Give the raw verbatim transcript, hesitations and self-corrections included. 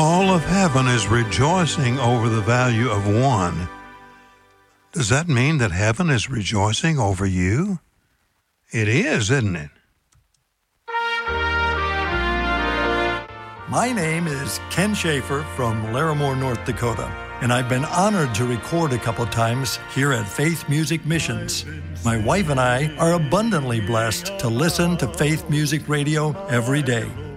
All of heaven is rejoicing over the value of one. Does that mean that heaven is rejoicing over you? It is, isn't it? My name is Ken Schaefer from Larimore, North Dakota, and I've been honored to record a couple times here at Faith Music Missions. My wife and I are abundantly blessed to listen to Faith Music Radio every day.